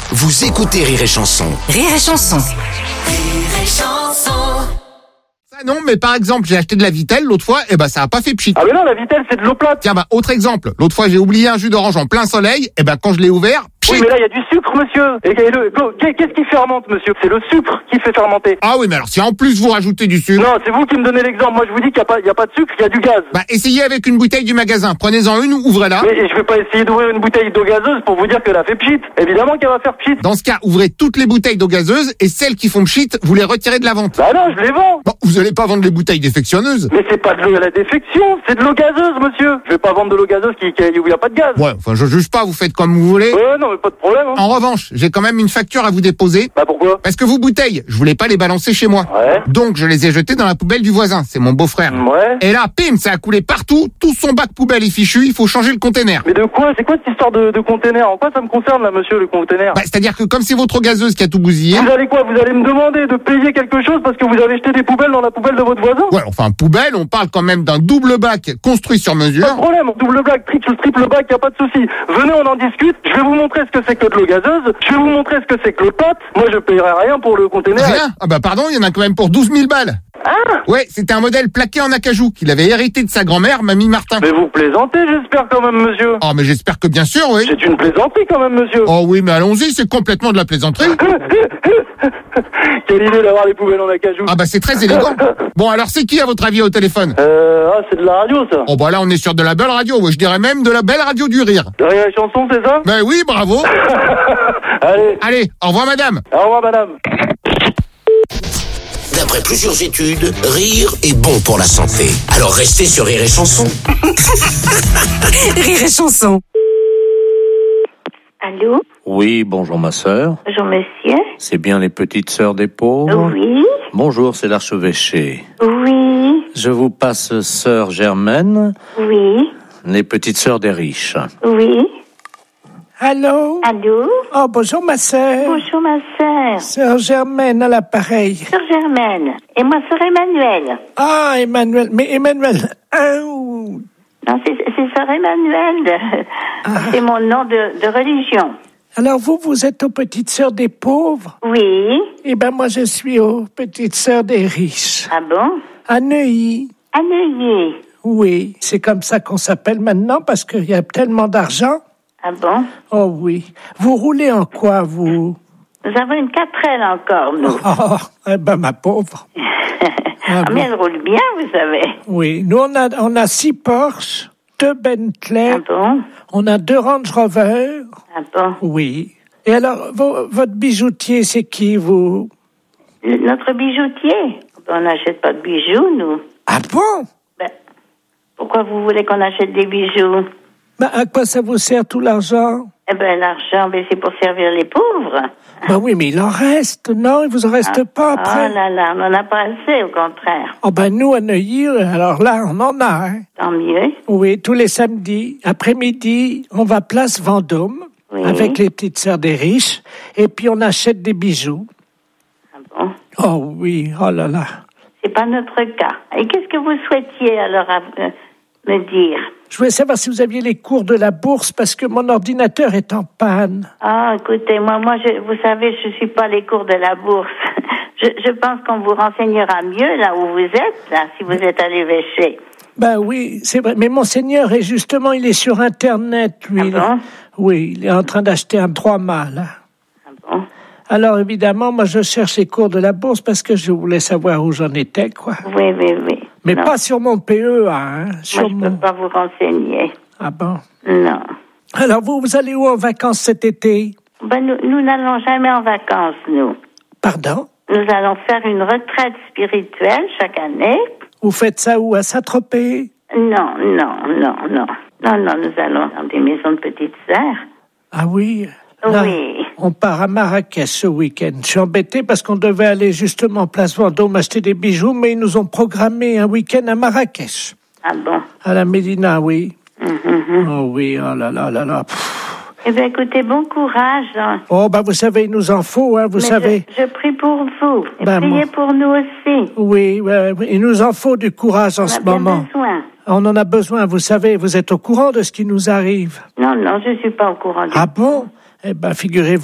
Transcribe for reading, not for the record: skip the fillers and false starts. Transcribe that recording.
Vous écoutez Rire et Chanson. Rire et Chanson. Rire et Chanson. Ah non, mais par exemple, j'ai acheté de la Vitelle l'autre fois, et ça a pas fait pchit. Ah mais non, la Vitelle, c'est de l'eau plate. Tiens, autre exemple. L'autre fois, j'ai oublié un jus d'orange en plein soleil, et quand je l'ai ouvert, pchit. Oui, mais là, il y a du sucre, monsieur. Et qu'est-ce qui fermente, monsieur? C'est le sucre qui fait fermenter. Ah oui, mais alors si en plus vous rajoutez du sucre. Non, c'est vous qui me donnez l'exemple. Moi, je vous dis qu'il n'y a pas de sucre, il y a du gaz. Essayez avec une bouteille du magasin. Prenez-en une, ouvrez-la. Mais je vais pas essayer d'ouvrir une bouteille d'eau gazeuse pour vous dire qu'elle a fait pchit. Évidemment qu'elle va faire pchit. Dans ce cas, ouvrez toutes les bouteilles d'eau gazeuse, et celles qui font pchit, vous les retirez de la vente. Bah non, je les vends. Bon, vous allez pas vendre les bouteilles défectionneuses. Mais c'est pas de l'eau à la défection, c'est de l'eau gazeuse, monsieur. Je vais pas vendre de l'eau gazeuse où il n'y a pas de gaz. Ouais, enfin, je juge pas, vous faites comme vous voulez. Non, mais pas de problème. En revanche, j'ai quand même une facture à vous déposer. Bah pourquoi? Parce que vos bouteilles, je voulais pas les balancer chez moi. Ouais. Donc, je les ai jetées dans la poubelle du voisin. C'est mon beau-frère. Ouais. Et là, pim, ça a coulé partout. Tout son bac poubelle est fichu. Il faut changer le container. Mais de quoi? C'est quoi cette histoire de container? En quoi ça me concerne, là, monsieur, le container? C'est-à-dire que comme c'est votre gazeuse qui a tout bousillé. Vous allez quoi? Vous allez me demander de payer quelque chose parce que vous avez jeté des poubelles dans la poubelle de votre voisin? Ouais, enfin, poubelle, on parle quand même d'un double bac construit sur mesure. Pas de problème, double bac, triple bac, y a pas de souci. Venez, on en discute. Je vais vous montrer ce que c'est que de l'eau gazeuse. Je vais vous montrer ce que c'est que le pâte. Moi, je paierai rien pour le container. Rien? Pardon, il y en a quand même pour 12 000 balles. Ah! Ouais, c'était un modèle plaqué en acajou qu'il avait hérité de sa grand-mère, Mamie Martin. Mais vous plaisantez, j'espère quand même, monsieur. Oh, mais j'espère que bien sûr, oui. C'est une plaisanterie quand même, monsieur. Oh oui, mais allons-y, c'est complètement de la plaisanterie. Quelle idée d'avoir les poubelles en acajou. C'est très élégant. Bon, alors c'est qui à votre avis au téléphone? C'est de la radio, ça. Oh là, on est sur de la belle radio, ouais, je dirais même de la belle radio du rire. De Rire et Chanson, c'est ça? Ben oui, bravo. Allez, au revoir madame. Au revoir, madame. D'après plusieurs études, rire est bon pour la santé. Alors restez sur Rire et Chanson. Rire et Chanson. Allô? Oui, bonjour ma sœur. Bonjour monsieur. C'est bien les petites sœurs des pauvres? Oui. Bonjour, c'est l'archevêché. Oui. Je vous passe sœur Germaine, Oui. les petites sœurs des riches. Oui. Allô? Allô? Oh, bonjour ma sœur. Bonjour ma sœur. Sœur Germaine à l'appareil. Sœur Germaine. Et moi sœur Emmanuel. Ah, Emmanuel. Mais Emmanuel... Non, c'est sœur Emmanuel. C'est mon nom de religion. Alors vous êtes aux petites sœurs des pauvres? Oui. Eh ben moi je suis aux petites sœurs des riches. Ah bon? À Neuilly. À Neuilly. Oui, c'est comme ça qu'on s'appelle maintenant parce qu'il y a tellement d'argent. Ah bon? Oh oui. Vous roulez en quoi, vous? Nous avons une 4L encore, nous. Oh, ma pauvre. Mais elle roule bien, vous savez. Oui, nous on a 6 Porsche, 2 Bentley. Ah bon? On a 2 Range Rover. Ah bon? Oui. Et alors, votre bijoutier, c'est qui, vous? Notre bijoutier. On n'achète pas de bijoux, nous. Ah bon? Pourquoi vous voulez qu'on achète des bijoux? À quoi ça vous sert tout l'argent? L'argent, c'est pour servir les pauvres. Oui, mais il en reste, non? Il vous en reste pas après? Oh là là, on n'en a pas assez, au contraire. Nous, à Neuilly, alors là, on en a, hein. Tant mieux. Oui, tous les samedis, après-midi, on va place Vendôme, avec les petites sœurs des riches, et puis on achète des bijoux. Ah bon? Oh oui, oh là là. C'est pas notre cas. Et qu'est-ce que vous souhaitiez, alors, me dire? Je voulais savoir si vous aviez les cours de la bourse parce que mon ordinateur est en panne. Ah, écoutez, moi, vous savez, je suis pas les cours de la bourse. Je pense qu'on vous renseignera mieux là où vous êtes, là, si vous êtes à l'évêché. Oui, c'est vrai. Mais Monseigneur il est sur Internet, lui. Ah bon? Oui, il est en train d'acheter un 3 mâts, là. Ah bon? Alors, évidemment, moi, je cherche les cours de la bourse parce que je voulais savoir où j'en étais, quoi. Oui. Mais non. Pas sur mon PEA, hein. Moi, je ne peux pas vous renseigner. Ah bon? Non. Alors, vous allez où en vacances cet été? Nous n'allons jamais en vacances, nous. Pardon? Nous allons faire une retraite spirituelle chaque année. Vous faites ça où? À Saint-Tropez? Non. Nous allons dans des maisons de petites sœurs. Ah oui? Là, oui. On part à Marrakech ce week-end. Je suis embêté parce qu'on devait aller justement place Vendôme acheter des bijoux, mais ils nous ont programmé un week-end à Marrakech. Ah bon? À la Médina, oui. Oh oui, oh là là là là. Eh bien, écoutez, bon courage. Hein. Oh, vous savez, il nous en faut, hein, vous savez. Je prie pour vous. Et priez pour nous aussi. Oui, il nous en faut du courage en ce moment. Besoin. On en a besoin, vous savez. Vous êtes au courant de ce qui nous arrive? Non, je ne suis pas au courant. Ah bon? Eh figurez-vous.